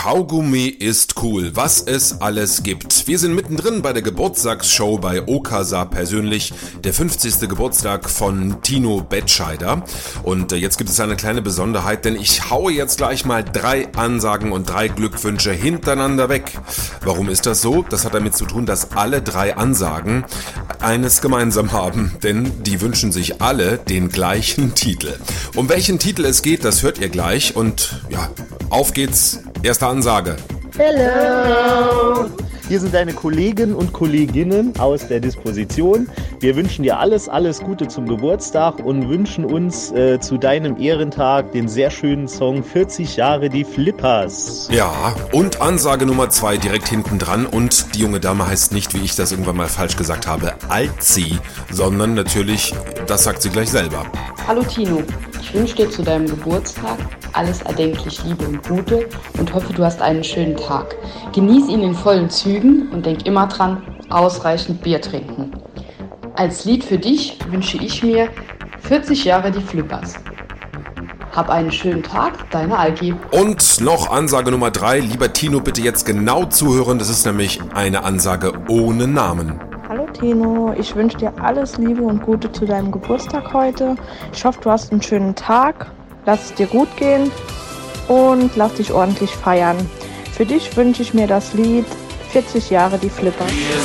Kaugummi ist cool, was es alles gibt. Wir sind mittendrin bei der Geburtstagsshow bei Okasa persönlich, der 50. Geburtstag von Tino Betscheider. Und jetzt gibt es eine kleine Besonderheit, denn ich haue jetzt gleich mal 3 Ansagen und 3 Glückwünsche hintereinander weg. Warum ist das so? Das hat damit zu tun, dass alle 3 Ansagen eines gemeinsam haben, denn die wünschen sich alle den gleichen Titel. Um welchen Titel es geht, das hört ihr gleich und ja, auf geht's. Erste Ansage. Hello! Hier sind deine Kollegen und Kolleginnen aus der Disposition. Wir wünschen dir alles Gute zum Geburtstag und wünschen uns zu deinem Ehrentag den sehr schönen Song 40 Jahre die Flippers. Ja, und Ansage Nummer 2 direkt hinten dran. Und die junge Dame heißt nicht, wie ich das irgendwann mal falsch gesagt habe, Alzi, sondern natürlich, das sagt sie gleich selber. Hallo Tino, ich wünsche dir zu deinem Geburtstag alles erdenklich Liebe und Gute und hoffe, du hast einen schönen Tag. Genieß ihn in vollen Zügen und denk immer dran, ausreichend Bier trinken. Als Lied für dich wünsche ich mir 40 Jahre die Flippers. Hab einen schönen Tag, deine Algi. Und noch Ansage Nummer 3. Lieber Tino, bitte jetzt genau zuhören. Das ist nämlich eine Ansage ohne Namen. Hallo Tino, ich wünsche dir alles Liebe und Gute zu deinem Geburtstag heute. Ich hoffe, du hast einen schönen Tag. Lass es dir gut gehen und lass dich ordentlich feiern. Für dich wünsche ich mir das Lied 40 Jahre die Flippers.